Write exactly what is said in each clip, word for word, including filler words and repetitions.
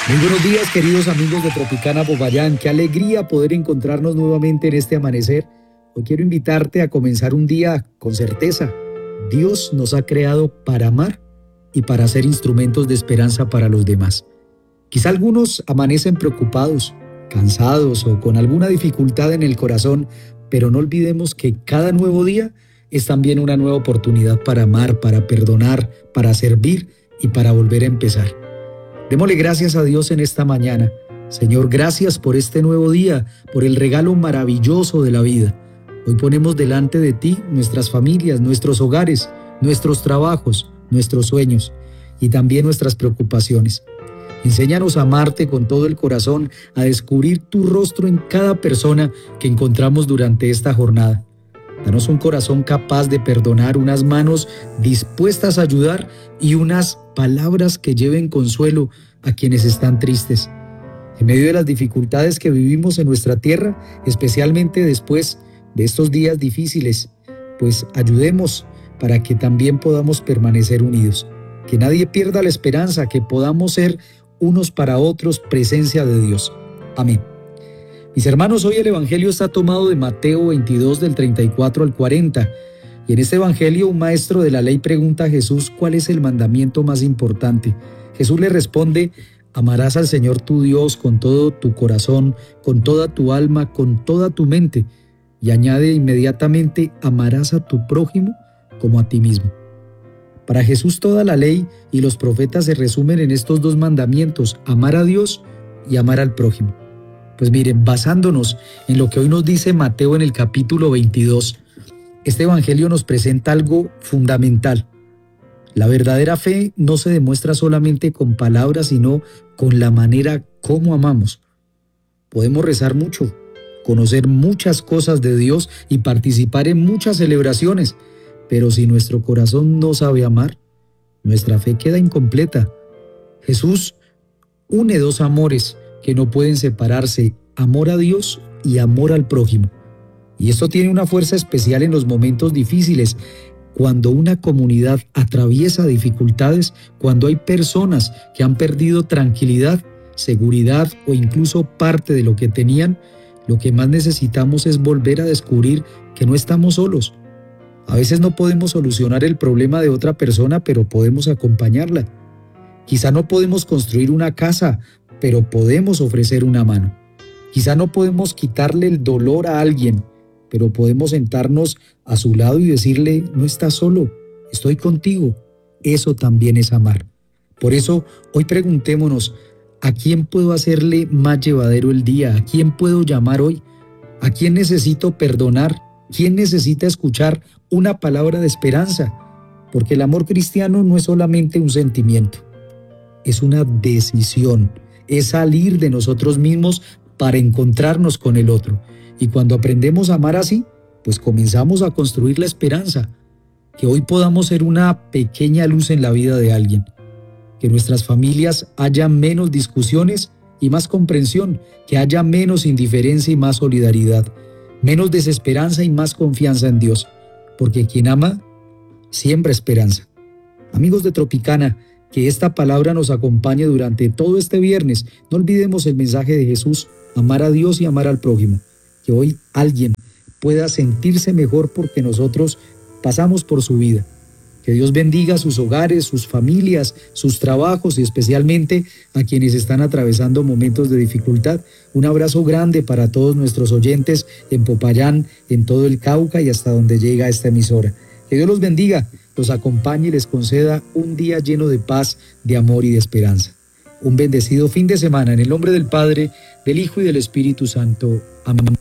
Muy buenos días, queridos amigos de Tropicana Popayán. Qué alegría poder encontrarnos nuevamente en este amanecer. Hoy quiero invitarte a comenzar un día con certeza. Dios nos ha creado para amar y para ser instrumentos de esperanza para los demás. Quizá algunos amanecen preocupados, cansados o con alguna dificultad en el corazón, pero no olvidemos que cada nuevo día es también una nueva oportunidad para amar, para perdonar, para servir y para volver a empezar. Démosle gracias a Dios en esta mañana. Señor, gracias por este nuevo día, por el regalo maravilloso de la vida. Hoy ponemos delante de ti nuestras familias, nuestros hogares, nuestros trabajos, nuestros sueños y también nuestras preocupaciones. Enséñanos a amarte con todo el corazón, a descubrir tu rostro en cada persona que encontramos durante esta jornada. Danos un corazón capaz de perdonar, unas manos dispuestas a ayudar y unas palabras que lleven consuelo a quienes están tristes. En medio de las dificultades que vivimos en nuestra tierra, especialmente después de estos días difíciles, pues ayudemos para que también podamos permanecer unidos. Que nadie pierda la esperanza, que podamos ser unos para otros presencia de Dios. Amén. Mis hermanos, hoy el Evangelio está tomado de Mateo veintidós del treinta y cuatro al cuarenta. Y en este Evangelio un maestro de la ley pregunta a Jesús cuál es el mandamiento más importante. Jesús le responde: amarás al Señor tu Dios con todo tu corazón, con toda tu alma, con toda tu mente. Y añade inmediatamente: amarás a tu prójimo como a ti mismo. Para Jesús toda la ley y los profetas se resumen en estos dos mandamientos: amar a Dios y amar al prójimo. Pues miren, basándonos en lo que hoy nos dice Mateo en el capítulo veintidós, este evangelio nos presenta algo fundamental. La verdadera fe no se demuestra solamente con palabras, sino con la manera como amamos. Podemos rezar mucho, conocer muchas cosas de Dios y participar en muchas celebraciones, pero si nuestro corazón no sabe amar, nuestra fe queda incompleta. Jesús une dos amores que no pueden separarse: amor a Dios y amor al prójimo. Y esto tiene una fuerza especial en los momentos difíciles, cuando una comunidad atraviesa dificultades, cuando hay personas que han perdido tranquilidad, seguridad o incluso parte de lo que tenían. Lo que más necesitamos es volver a descubrir que no estamos solos. A veces no podemos solucionar el problema de otra persona, pero podemos acompañarla. Quizá no podemos construir una casa, pero podemos ofrecer una mano. Quizá no podemos quitarle el dolor a alguien, pero podemos sentarnos a su lado y decirle: no estás solo, estoy contigo. Eso también es amar. Por eso, hoy preguntémonos: ¿a quién puedo hacerle más llevadero el día? ¿A quién puedo llamar hoy? ¿A quién necesito perdonar? ¿Quién necesita escuchar una palabra de esperanza? Porque el amor cristiano no es solamente un sentimiento, es una decisión, es salir de nosotros mismos para encontrarnos con el otro. Y cuando aprendemos a amar así, pues comenzamos a construir la esperanza, que hoy podamos ser una pequeña luz en la vida de alguien, que en nuestras familias haya menos discusiones y más comprensión, que haya menos indiferencia y más solidaridad, menos desesperanza y más confianza en Dios, porque quien ama siembra esperanza. Amigos de Tropicana, que esta palabra nos acompañe durante todo este viernes. No olvidemos el mensaje de Jesús: amar a Dios y amar al prójimo. Que hoy alguien pueda sentirse mejor porque nosotros pasamos por su vida. Que Dios bendiga sus hogares, sus familias, sus trabajos y especialmente a quienes están atravesando momentos de dificultad. Un abrazo grande para todos nuestros oyentes en Popayán, en todo el Cauca y hasta donde llega esta emisora. Que Dios los bendiga, los acompañe y les conceda un día lleno de paz, de amor y de esperanza. Un bendecido fin de semana en el nombre del Padre, del Hijo y del Espíritu Santo. Amén.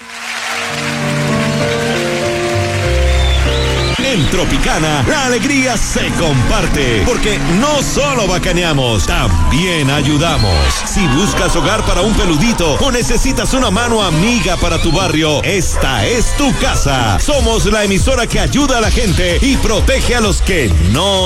En Tropicana, la alegría se comparte, porque no solo bacaneamos, también ayudamos. Si buscas hogar para un peludito o necesitas una mano amiga para tu barrio, esta es tu casa. Somos la emisora que ayuda a la gente y protege a los que no